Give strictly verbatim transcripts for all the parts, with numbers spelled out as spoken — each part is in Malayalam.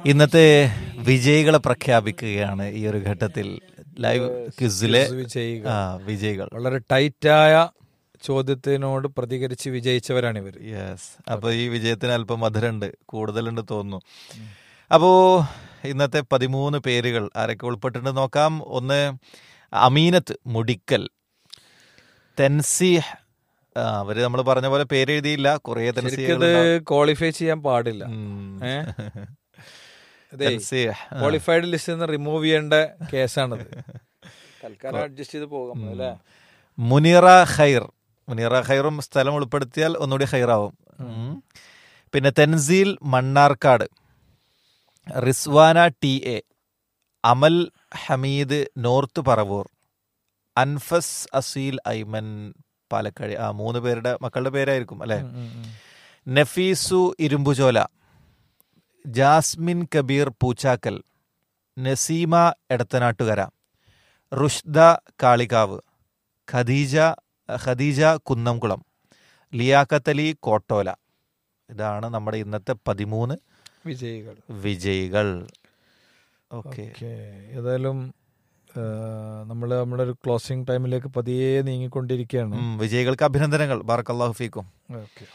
ഇന്നത്തെ വിജയികളെ പ്രഖ്യാപിക്കുകയാണ് ഈ ഒരു ഘട്ടത്തിൽ. ലൈവ് ക്വിസിലെ വിജയികൾ ആ വിജയികൾ വളരെ ടൈറ്റായ ചോദ്യത്തിനോട് പ്രതികരിച്ച് വിജയിച്ചവരാണ് ഇവർ. യെസ്. അപ്പോൾ ഈ വിജയത്തിന് അല്പം മധുരമുണ്ട്, കൂടുതലുണ്ട് തോന്നുന്നു. അപ്പോൾ ഇന്നത്തെ പതിമൂന്ന് പേരുകൾ ആരൊക്കെ ഉൾപ്പെട്ടിട്ടുണ്ട് നോക്കാം. ഒന്ന് അമീനത്ത് മുടിക്കൽ, തെൻസീഹ്. ആ, അവര് നമ്മൾ പറഞ്ഞ പോലെ പേര് എഴുതിയില്ല, കുറേ ശരിക്കത് ക്വാളിഫൈ ചെയ്യാൻ പാടില്ല. ക്വാളിഫൈഡ് ലിസ്റ്റിൽ നിന്ന് റിമൂവ് ചെയ്യേണ്ട കേസാണത്. തൽക്കാലം അഡ്ജസ്റ്റ് ചെയ്ത് പോകാം അല്ലേ. മുനീറ ഖൈർ, മുനീറ ഖൈറും സ്ഥലം ഉൾപ്പെടുത്തിയാൽ ഒന്നുകൂടി ഖൈറാവും. പിന്നെ Thanzeel Mannarkkad, Rizwana T A, Amal Hameed north Paravur, Anfas Aseel Ayman Palakkad. ആ മൂന്ന് പേരുടെ മക്കളുടെ പേരായിരിക്കും അല്ലെ. നഫീസു ഇരുമ്പുചോല, ജാസ്മിൻ കബീർ പൂച്ചാക്കൽ, നസീമ എടത്തനാട്ടുകര, റുഷ്ദ കാളികാവ്, ഖദീജ ഖദീജ കുന്നംകുളം, ലിയാഖത്തലി കോട്ടോല. ഇതാണ് നമ്മുടെ ഇന്നത്തെ പതിമൂന്ന് വിജയികൾ വിജയികൾ ഓക്കെ. ഏതായാലും നമ്മൾ നമ്മുടെ ഒരു ക്ലോസിംഗ് ടൈമിലേക്ക് പതിയെ നീങ്ങിക്കൊണ്ടിരിക്കുകയാണ്. വിജയികൾക്ക് അഭിനന്ദനങ്ങൾ. ബാറക്കല്ലാഹു ഫീക്കും. ഓക്കെ.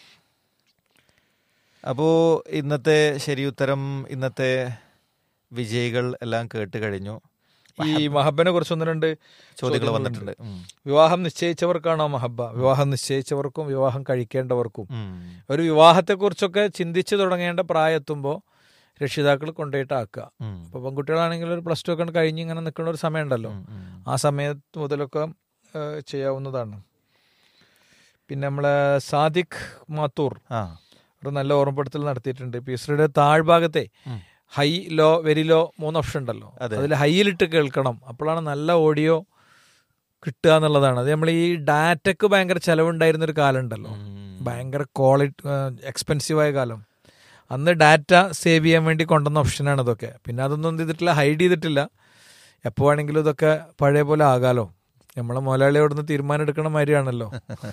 അപ്പോൾ ഇന്നത്തെ ശരിയുത്തരം, ഇന്നത്തെ വിജയികൾ എല്ലാം കേട്ട് കഴിഞ്ഞു. ഈ മഹബനെ കുറിച്ച് ഒന്ന് രണ്ട് ചോദ്യങ്ങൾ വന്നിട്ടുണ്ട്. വിവാഹം നിശ്ചയിച്ചവർക്കാണോ മഹബ? വിവാഹം നിശ്ചയിച്ചവർക്കും വിവാഹം കഴിക്കേണ്ടവർക്കും ഒരു വിവാഹത്തെക്കുറിച്ചൊക്കെ ചിന്തിച്ചു തുടങ്ങേണ്ട പ്രായത്തുമ്പോൾ രക്ഷിതാക്കൾ കൊണ്ടുപോയിട്ട് ആക്കുക. അപ്പോൾ പെൺകുട്ടികളാണെങ്കിൽ ഒരു പ്ലസ് ടു ഒക്കെ കഴിഞ്ഞ് ഇങ്ങനെ നിൽക്കുന്ന ഒരു സമയമുണ്ടല്ലോ, ആ സമയത്ത് മുതലൊക്കെ ചെയ്യാവുന്നതാണ്. പിന്നെ നമ്മളെ സാദിഖ് മാത്തൂർ ഒരു നല്ല ഓർമ്മപ്പെടുത്തൽ നടത്തിയിട്ടുണ്ട്. പീസറിയുടെ താഴ്ഭാഗത്തെ ഹൈ ലോ വെരി ലോ മൂന്ന് ഓപ്ഷൻ ഉണ്ടല്ലോ, അതിൽ ഹൈയിലിട്ട് കേൾക്കണം, അപ്പോഴാണ് നല്ല ഓഡിയോ കിട്ടുക എന്നുള്ളതാണ്. അത് നമ്മൾ ഈ ഡാറ്റക്ക് ഭയങ്കര ചിലവുണ്ടായിരുന്നൊരു കാലം ഉണ്ടല്ലോ, ഭയങ്കര ക്വാളിറ്റി എക്സ്പെൻസീവായ കാലം. അന്ന് ഡാറ്റ സേവ് ചെയ്യാൻ വേണ്ടി കൊണ്ടുവന്ന ഓപ്ഷനാണ് ഇതൊക്കെ. പിന്നെ അതൊന്നും എന്ത് ചെയ്തിട്ടില്ല, ഹൈഡ് ചെയ്തിട്ടില്ല. എപ്പോൾ വേണമെങ്കിലും ഇതൊക്കെ പഴയ പോലെ ആകാലോ. നമ്മളെ മുതലാളി അവിടെ നിന്ന് തീരുമാനം എടുക്കണ മാതിരിയാണല്ലോ.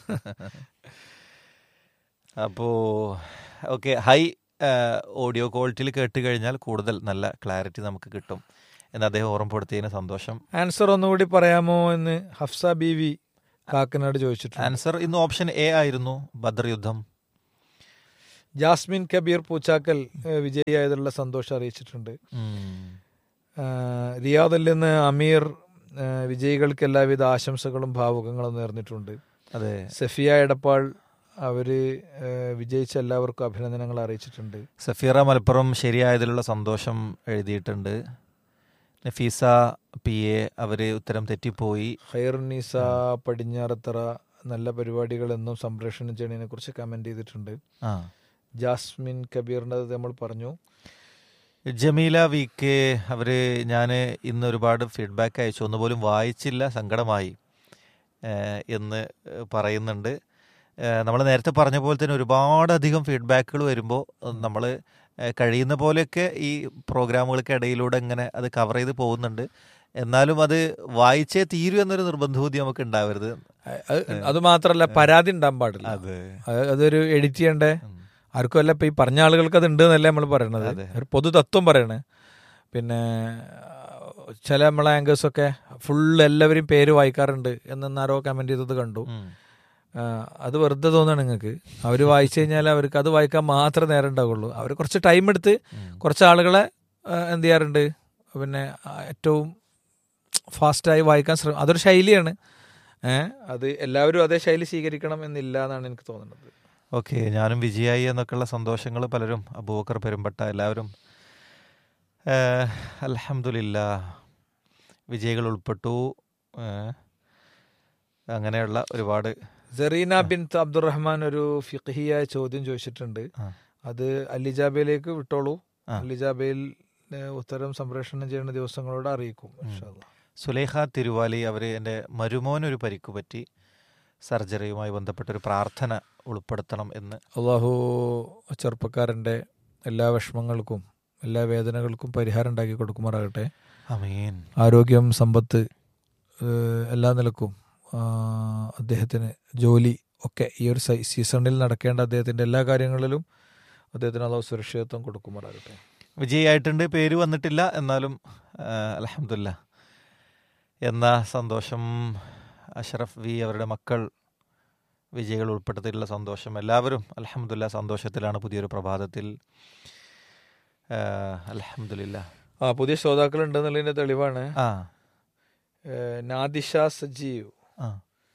അപ്പോൾ ഓക്കെ, ഹൈ ഓഡിയോ ക്വാളിറ്റിയിൽ കേട്ട് കഴിഞ്ഞാൽ കൂടുതൽ നല്ല ക്ലാരിറ്റി നമുക്ക് കിട്ടും എന്ന് അദ്ദേഹം ഓർമ്മപ്പെടുത്തിയതിന് സന്തോഷം. ആൻസർ ഒന്നുകൂടി പറയാമോ എന്ന് ഹഫ്സ ബീവി കാക്കനാട് ചോദിച്ചിട്ടുണ്ട്. ആൻസർ ഇന്ന് ഓപ്ഷൻ എ ആയിരുന്നു, ബദർ യുദ്ധം. ജാസ്മിൻ കബീർ പൂച്ചാക്കൽ വിജയിയായതിലുള്ള സന്തോഷം അറിയിച്ചിട്ടുണ്ട്. റിയാദിൽ നിന്ന് അമീർ വിജയികൾക്ക് എല്ലാവിധ ആശംസകളും ഭാവുകങ്ങളും നേർന്നിട്ടുണ്ട്. അതെ. സഫിയ എടപ്പാൾ അവര് വിജയിച്ച എല്ലാവർക്കും അഭിനന്ദനങ്ങൾ അറിയിച്ചിട്ടുണ്ട്. സഫീറ മലപ്പുറം ശരിയായതിലുള്ള സന്തോഷം എഴുതിയിട്ടുണ്ട്. നഫീസ പി എ അവര് ഉത്തരം തെറ്റിപ്പോയി. ഖൈറുന്നീസ പടിഞ്ഞാറത്തറ നല്ല പരിപാടികൾ എന്നും സംപ്രേഷണം ചെയ്യുന്നതിനെ കുറിച്ച് കമന്റ് ചെയ്തിട്ടുണ്ട്. ജാസ്മിൻ കബീറിൻ്റെ നമ്മൾ പറഞ്ഞു. ജമീല വി കെ അവര് ഞാൻ ഇന്ന് ഒരുപാട് ഫീഡ്ബാക്ക് അയച്ചു, ഒന്നുപോലും വായിച്ചില്ല, സങ്കടമായി എന്ന് പറയുന്നുണ്ട്. നമ്മൾ നേരത്തെ പറഞ്ഞ പോലെ തന്നെ ഒരുപാടധികം ഫീഡ്ബാക്കുകൾ വരുമ്പോൾ നമ്മൾ കഴിയുന്ന പോലെയൊക്കെ ഈ പ്രോഗ്രാമുകൾക്ക് ഇടയിലൂടെ ഇങ്ങനെ അത് കവർ ചെയ്ത് പോകുന്നുണ്ട്. എന്നാലും അത് വായിച്ചേ തീരൂ എന്നൊരു നിർബന്ധബുദ്ധി നമുക്ക് ഉണ്ടാവരുത്. അത് മാത്രമല്ല, പരാതി ഉണ്ടാകാൻ പാടില്ല. അതൊരു എഡിറ്റ് ചെയ്യണ്ടേ ആർക്കും അല്ല. ഇപ്പം ഈ പറഞ്ഞ ആളുകൾക്ക് അത് ഉണ്ട് എന്നല്ലേ നമ്മൾ പറയണത്, ഒരു പൊതു തത്വം പറയണേ. പിന്നെ ചില നമ്മളെ ആങ്കേഴ്സൊക്കെ ഫുൾ എല്ലാവരും പേര് വായിക്കാറുണ്ട് എന്നാരോ കമൻറ്റ് ചെയ്തത് കണ്ടു. അത് വെറുതെ തോന്നുകയാണ് നിങ്ങൾക്ക്. അവർ വായിച്ചു കഴിഞ്ഞാൽ അവർക്ക് അത് വായിക്കാൻ മാത്രമേ നേരം ഉണ്ടാവുള്ളൂ. അവർ കുറച്ച് ടൈം എടുത്ത് കുറച്ച് ആളുകളെ എന്ത് ചെയ്യാറുണ്ട്, പിന്നെ ഏറ്റവും ഫാസ്റ്റായി വായിക്കാൻ ശ്രമം. അതൊരു ശൈലിയാണ്. അത് എല്ലാവരും അതേ ശൈലി സ്വീകരിക്കണം എന്നില്ല എന്നാണ് എനിക്ക് തോന്നുന്നത്. ഓക്കെ, ഞാനും വിജയായി എന്നൊക്കെയുള്ള സന്തോഷങ്ങൾ പലരും, അബൂബക്കർ പെരുമ്പട്ട, എല്ലാവരും അൽഹംദുലില്ലാ വിജയികൾ ഉൾപ്പെട്ടു. അങ്ങനെയുള്ള ഒരുപാട്. സെറീന ബിൻ അബ്ദുറഹ്മാൻ ഒരു ഫിഖ്ഹിയായ ചോദ്യം ചോദിച്ചിട്ടുണ്ട്. അത് അലിജാബയിലേക്ക് വിട്ടോളൂ. അലിജാബയിൽ ഉത്തരം സംപ്രേഷണം ചെയ്യുന്ന ദിവസങ്ങളോട് അറിയിക്കും. സുലൈഖ തിരുവാലി അവർ എൻ്റെ മരുമോനൊരു പരിക്ക് പറ്റി, സർജറിയുമായി ബന്ധപ്പെട്ടൊരു പ്രാർത്ഥന ഉൾപ്പെടുത്തണം എന്ന്. അള്ളാഹു ചെറുപ്പക്കാരൻ്റെ എല്ലാ വിഷമങ്ങൾക്കും എല്ലാ വേദനകൾക്കും പരിഹാരം ഉണ്ടാക്കി കൊടുക്കുമാറാകട്ടെ. ആമീൻ. ആരോഗ്യം, സമ്പത്ത്, എല്ലാ നിലക്കും അദ്ദേഹത്തിന് ജോലി ഒക്കെ ഈ ഒരു സീസണിൽ നടക്കേണ്ട അദ്ദേഹത്തിൻ്റെ എല്ലാ കാര്യങ്ങളിലും അദ്ദേഹത്തിന് അള്ളാഹു സുരക്ഷിതത്വം കൊടുക്കുമാറാകട്ടെ. വിജയിയായിട്ടുണ്ട്. പേര് വന്നിട്ടില്ല, എന്നാലും അൽഹംദുലില്ലാ എന്ന സന്തോഷം. അഷ്റഫ് വി അവരുടെ മക്കൾ വിജയികൾ ഉൾപ്പെടുത്തിയിട്ടുള്ള സന്തോഷം. എല്ലാവരും അൽഹംദുലില്ലാ സന്തോഷത്തിലാണ് പുതിയൊരു പ്രഭാതത്തിൽ. അൽഹംദുലില്ലാ. ആ പുതിയ ശ്രോതാക്കൾ ഉണ്ടെന്നുള്ളതിന്റെ തെളിവാണ് ആ നാദിഷ സജീവ്. ആ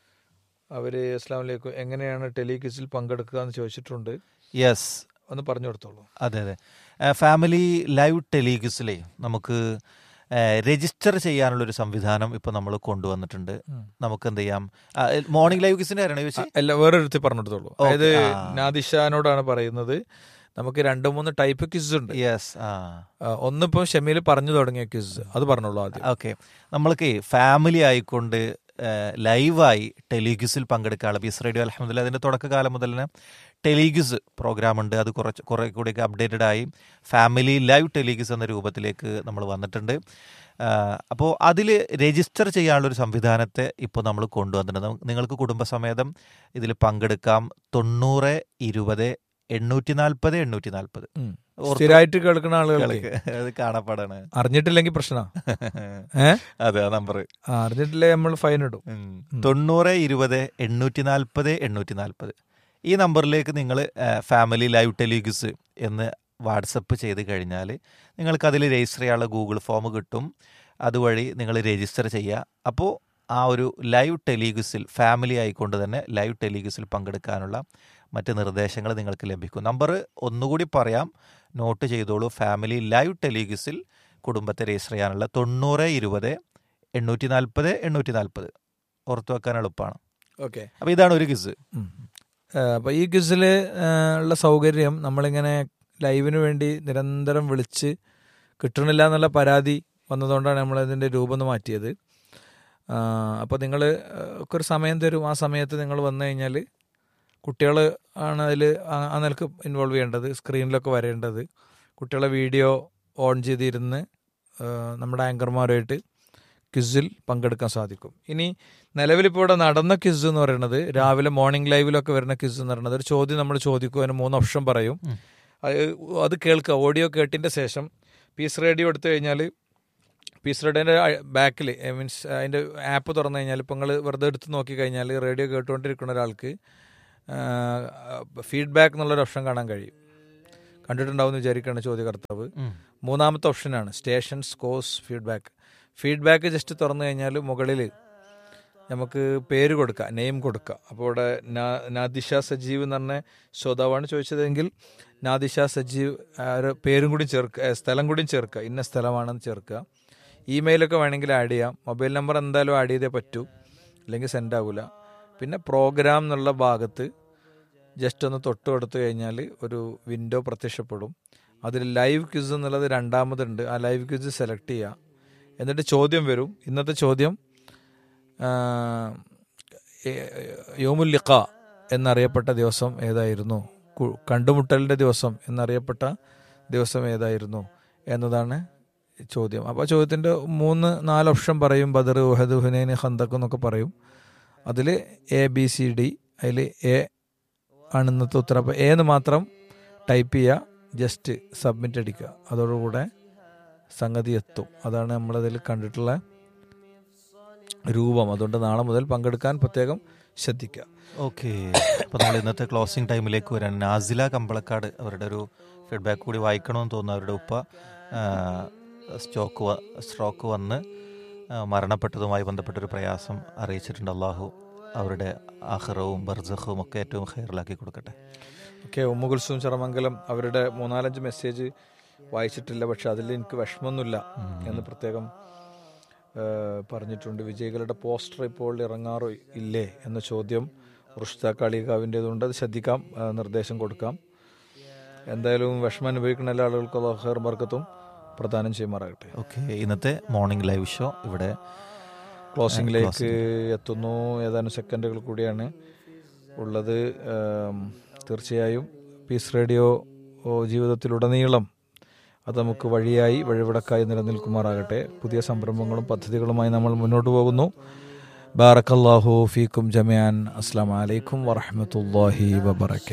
അവര് അസ്സലാമു അലൈക്കും, എങ്ങനെയാണ് ടെലിക്വിസിൽ പങ്കെടുക്കുക എന്ന് ചോദിച്ചിട്ടുണ്ട്. യെസ്, ഒന്ന് പറഞ്ഞു കൊടുത്തോളൂ. അതെ അതെ ഫാമിലി ലൈവ് ടെലിക്വിസിലെ നമുക്ക് രജിസ്റ്റർ ചെയ്യാനുള്ളൊരു സംവിധാനം ഇപ്പോൾ നമ്മൾ കൊണ്ടുവന്നിട്ടുണ്ട്. നമുക്ക് എന്ത് ചെയ്യാം, മോർണിംഗ് ലൈവ് ക്വിസിന്റെ കാര്യമാണ് ചോദിച്ചത്. അല്ല, വേറൊരുത്തി പറഞ്ഞു കൊടുത്തോളൂ. അതായത് നാദിഷാനോടാണ് പറയുന്നത്, നമുക്ക് രണ്ട് മൂന്ന് ടൈപ്പ് ക്വിസ് ഉണ്ട്. യെസ്, ഒന്നിപ്പം ഷമീൽ പറഞ്ഞു തുടങ്ങിയ ക്വിസ്, അത് പറഞ്ഞോളൂ ആദ്യം. ഓക്കെ, നമ്മൾക്ക് ഫാമിലി ആയിക്കൊണ്ട് ലൈവായി ടെലിക്വിസിൽ പങ്കെടുക്കാനുള്ള പീസ് റേഡിയോ അൽഹംദുലില്ലാ അതിൻ്റെ തുടക്കകാലം മുതൽ തന്നെ ടെലിക്വിസ് പ്രോഗ്രാം ഉണ്ട്. അത് കുറച്ച് കുറേ കൂടിയൊക്കെ അപ്ഡേറ്റഡ് ആയി ഫാമിലി ലൈവ് ടെലിക്വിസ് എന്ന രൂപത്തിലേക്ക് നമ്മൾ വന്നിട്ടുണ്ട്. അപ്പോൾ അതിൽ രജിസ്റ്റർ ചെയ്യാനുള്ളൊരു സംവിധാനത്തെ ഇപ്പോൾ നമ്മൾ കൊണ്ടുവന്നിട്ടുണ്ട്. നിങ്ങൾക്ക് കുടുംബസമേതം ഇതിൽ പങ്കെടുക്കാം. തൊണ്ണൂറ് ഇരുപത് എണ്ണൂറ്റി നാൽപ്പത് എണ്ണൂറ്റി നാൽപ്പത് സ്ഥിരമായിട്ട് കേൾക്കുന്ന ആളുകൾക്ക് അത് കാണാപ്പാടാണ്. അറിഞ്ഞിട്ടില്ലെങ്കിൽ പ്രശ്ന അതെ, ആ നമ്പർ അറിഞ്ഞിട്ടില്ലേ നമ്മൾ ഫൈൻ ഇടും. തൊണ്ണൂറ് ഇരുപത് എണ്ണൂറ്റി നാൽപ്പത് എണ്ണൂറ്റി നാൽപ്പത് ഈ നമ്പറിലേക്ക് നിങ്ങൾ ഫാമിലി ലൈവ് ടെലിക്വിസ് എന്ന് വാട്സപ്പ് ചെയ്ത് കഴിഞ്ഞാൽ നിങ്ങൾക്ക് അതിൽ രജിസ്റ്റർ ചെയ്യാനുള്ള ഗൂഗിൾ ഫോം കിട്ടും. അതുവഴി നിങ്ങൾ രജിസ്റ്റർ ചെയ്യുക. അപ്പോൾ ആ ഒരു ലൈവ് ടെലിക്വിസിൽ ഫാമിലി ആയിക്കൊണ്ട് തന്നെ ലൈവ് ടെലിക്വിസിൽ പങ്കെടുക്കാനുള്ള മറ്റ് നിർദ്ദേശങ്ങൾ നിങ്ങൾക്ക് ലഭിക്കും. നമ്പർ ഒന്നുകൂടി പറയാം, നോട്ട് ചെയ്തോളൂ. ഫാമിലി ലൈവ് ടെലിക്വിസിൽ കുടുംബത്തെ രജിസ്റ്റർ ചെയ്യാനുള്ള തൊണ്ണൂറ് ഇരുപത് എണ്ണൂറ്റി നാൽപ്പത് എണ്ണൂറ്റി നാൽപ്പത് ഓർത്തു വെക്കാൻ എളുപ്പമാണ്. ഓക്കെ, അപ്പോൾ ഇതാണ് ഒരു ക്വിസ്. അപ്പോൾ ഈ ക്വിസിൽ ഉള്ള സൗകര്യം, നമ്മളിങ്ങനെ ലൈവിന് വേണ്ടി നിരന്തരം വിളിച്ച് കിട്ടണില്ല എന്നുള്ള പരാതി വന്നതുകൊണ്ടാണ് നമ്മളതിൻ്റെ രൂപം ഒന്ന് മാറ്റിയത്. അപ്പോൾ നിങ്ങൾ ഒക്കെ ഒരു സമയം തരും. ആ സമയത്ത് നിങ്ങൾ വന്നു കഴിഞ്ഞാൽ കുട്ടികൾ ആണ് അതിൽ ആ നിലക്ക് ഇൻവോൾവ് ചെയ്യേണ്ടത്, സ്ക്രീനിലൊക്കെ വരേണ്ടത്. കുട്ടികളെ വീഡിയോ ഓൺ ചെയ്തിരുന്ന് നമ്മുടെ ആങ്കർമാരുമായിട്ട് ക്വിസിൽ പങ്കെടുക്കാൻ സാധിക്കും. ഇനി നിലവിലിപ്പോൾ ഇവിടെ നടന്ന ക്വിസ് എന്ന് പറയുന്നത്, രാവിലെ മോർണിംഗ് ലൈവിലൊക്കെ വരുന്ന ക്വിസ് എന്ന് പറയുന്നത്, ഒരു ചോദ്യം നമ്മൾ ചോദിക്കും, അതിന് മൂന്ന് ഓപ്ഷൻ പറയും. അത് കേൾക്കുക, ഓഡിയോ കേട്ടിൻ്റെ ശേഷം പീസ് റേഡിയോ എടുത്തു കഴിഞ്ഞാൽ പീസ് റേഡിയോൻ്റെ ബാക്കിൽ മീൻസ് അതിൻ്റെ ആപ്പ് തുറന്നു കഴിഞ്ഞാൽ, ഇപ്പോൾ നിങ്ങൾ വെറുതെ എടുത്ത് നോക്കി കഴിഞ്ഞാൽ റേഡിയോ കേട്ടുകൊണ്ടിരിക്കുന്ന ഒരാൾക്ക് ഫീഡ്ബാക്ക് എന്നുള്ളൊരു ഓപ്ഷൻ കാണാൻ കഴിയും. കണ്ടിട്ടുണ്ടാവും എന്ന് വിചാരിക്കുകയാണ് ചോദ്യകർത്താവ്. മൂന്നാമത്തെ ഓപ്ഷനാണ് സ്റ്റേഷൻ സ്കോസ് ഫീഡ്ബാക്ക്. ഫീഡ്ബാക്ക് ജസ്റ്റ് തുറന്നു കഴിഞ്ഞാൽ മുകളിൽ നമുക്ക് പേര് കൊടുക്കുക, നെയിം കൊടുക്കുക. അപ്പോൾ ഇവിടെ നാദിഷ സജീവ് എന്ന് പറഞ്ഞ ശ്രോതാവാണ് ചോദിച്ചതെങ്കിൽ നാദിഷ സജീവ് ഒരു പേരും കൂടി ചേർക്കുക, സ്ഥലം കൂടിയും ചേർക്കുക, ഇന്ന സ്ഥലമാണെന്ന് ചേർക്കുക. ഇമെയിലൊക്കെ വേണമെങ്കിൽ ആഡ് ചെയ്യാം. മൊബൈൽ നമ്പർ എന്തായാലും ആഡ് ചെയ്തേ പറ്റൂ, അല്ലെങ്കിൽ സെൻഡ് ആകില്ല. പിന്നെ പ്രോഗ്രാം എന്നുള്ള ഭാഗത്ത് ജസ്റ്റ് ഒന്ന് തൊട്ട് കൊടുത്തു കഴിഞ്ഞാൽ ഒരു വിൻഡോ പ്രത്യക്ഷപ്പെടും. അതിൽ ലൈവ് ക്വിസ് എന്നുള്ളത് രണ്ടാമതുണ്ട്. ആ ലൈവ് ക്വിസ് സെലക്ട് ചെയ്യുക. എന്നിട്ട് ചോദ്യം വരും. ഇന്നത്തെ ചോദ്യം യൗമുൽ ലിഖാ എന്നറിയപ്പെട്ട ദിവസം ഏതായിരുന്നു, കണ്ടുമുട്ടലിൻ്റെ ദിവസം എന്നറിയപ്പെട്ട ദിവസം ഏതായിരുന്നു എന്നതാണ് ചോദ്യം. അപ്പോൾ ചോദ്യത്തിൻ്റെ മൂന്ന് നാല് ഓപ്ഷൻ പറയും. ബദർ, ഉഹദ്, ഹുനൈൻ, ഖന്തഖ് എന്നൊക്കെ പറയും. അതിൽ എ ബി സി ഡി, അതിൽ എ ആണ് ഇന്നത്തെ ഉത്തരം. അപ്പോൾ എന്ന് മാത്രം ടൈപ്പ് ചെയ്യുക, ജസ്റ്റ് സബ്മിറ്റ് അടിക്കുക. അതോടുകൂടെ സംഗതി എത്തും. അതാണ് നമ്മളതിൽ കണ്ടിട്ടുള്ള രൂപം. അതുകൊണ്ട് നാളെ മുതൽ പങ്കെടുക്കാൻ പ്രത്യേകം ശ്രദ്ധിക്കുക. ഓക്കെ, അപ്പോൾ നമ്മൾ ഇന്നത്തെ ക്ലോസിംഗ് ടൈമിലേക്ക് വരാൻ. നാസില കമ്പളക്കാട് അവരുടെ ഒരു ഫീഡ്ബാക്ക് കൂടി വായിക്കണമെന്ന് തോന്നുന്നു. അവരുടെ ഉപ്പ സ്റ്റോക്ക് സ്ട്രോക്ക് വന്ന് മരണപ്പെട്ടതുമായി ബന്ധപ്പെട്ടൊരു പ്രയാസം അറിയിച്ചിട്ടുണ്ട്. അള്ളാഹു അവരുടെ ആഖിറവും ബർസഖും ഒക്കെ ഏറ്റവും ഖൈറിലാക്കി കൊടുക്കട്ടെ. ഓക്കെ, ഉമ്മു കുൽസൂം ചെറമംഗലം അവരുടെ മൂന്നാലഞ്ച് മെസ്സേജ് വായിച്ചിട്ടില്ല, പക്ഷെ അതിൽ എനിക്ക് വിഷമമൊന്നുമില്ല എന്ന് പ്രത്യേകം പറഞ്ഞിട്ടുണ്ട്. വിജയികളുടെ പോസ്റ്റർ ഇപ്പോൾ ഇറങ്ങാറോ ഇല്ലേ എന്ന ചോദ്യം റുഷ്ത കാളികാവിൻ്റെതുകൊണ്ട്, അത് ശ്രദ്ധിക്കാം, നിർദ്ദേശം കൊടുക്കാം. എന്തായാലും വിഷമം അനുഭവിക്കുന്ന എല്ലാ ആളുകൾക്കും അല്ലാഹു ഖൈറും ബർക്കത്തും പ്രദാനം ചെയ്യുമാറാകട്ടെ. ഓക്കെ, ഇന്നത്തെ മോർണിംഗ് ലൈവ് ഷോ ഇവിടെ ക്ലോസിംഗിലേക്ക് എത്തുന്നു. ഏതാനും സെക്കൻഡുകൾ കൂടിയാണ് ഉള്ളത്. തീർച്ചയായും പീസ് റേഡിയോ ജീവിതത്തിലുടനീളം അത് നമുക്ക് വഴിയായി വഴിവിടക്കായി നിലനിൽക്കുമാറാകട്ടെ. പുതിയ സംരംഭങ്ങളും പദ്ധതികളുമായി നമ്മൾ മുന്നോട്ട് പോകുന്നു. ബാറക്കല്ലാഹു ഫീക്കും ജമിയാൻ. അസ്സലാമു അലൈക്കും വറഹ്മത്തുള്ളാഹി വബറകാതുഹു.